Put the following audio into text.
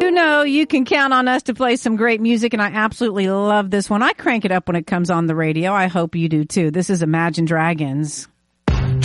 do know you can count on us to play some great music, and I absolutely love this one. I crank it up when it comes on the radio. I hope you do too. This is Imagine Dragons.